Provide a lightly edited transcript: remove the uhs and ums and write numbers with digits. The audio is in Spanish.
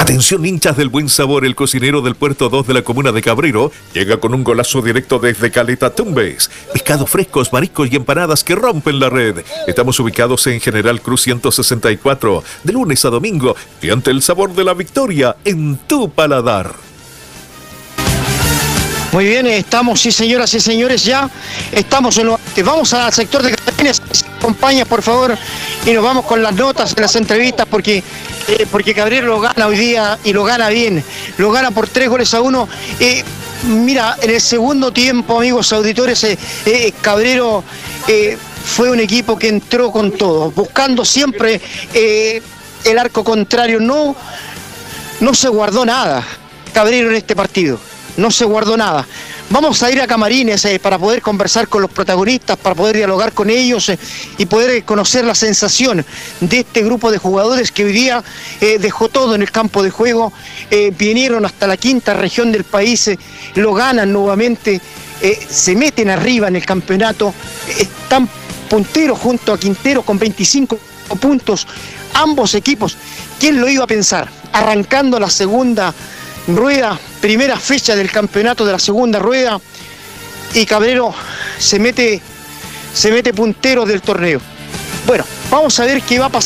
Atención hinchas del buen sabor, el cocinero del Puerto 2 de la comuna de Cabrero llega con un golazo directo desde Caleta Tumbes. Pescados frescos, mariscos y empanadas que rompen la red. Estamos ubicados en General Cruz 164, de lunes a domingo, y ante el sabor de la victoria en tu paladar. Muy bien, estamos, sí señoras y señores, ya estamos en lo... Vamos al sector de Camarines, acompaña por favor, y nos vamos con las notas de las entrevistas porque Cabrero lo gana hoy día y lo gana bien, lo gana por 3-1. Mira, en el segundo tiempo, amigos auditores, Cabrero fue un equipo que entró con todo, buscando siempre el arco contrario, no se guardó nada Cabrero en este partido. No se guardó nada. Vamos a ir a Camarines para poder conversar con los protagonistas, para poder dialogar con ellos y poder conocer la sensación de este grupo de jugadores que hoy día dejó todo en el campo de juego, vinieron hasta la quinta región del país, lo ganan nuevamente, se meten arriba en el campeonato, están punteros junto a Quintero con 25 puntos, ambos equipos. ¿Quién lo iba a pensar? Arrancando la segunda rueda, primera fecha del campeonato de la segunda rueda, y Cabrero se mete puntero del torneo. Bueno, vamos a ver qué va a pasar.